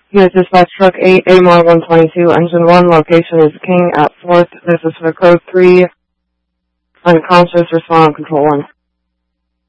Yes, dispatch truck 8, AMR 122, engine 1, location is King at 4th. This is for code 3, unconscious, respond, control 1.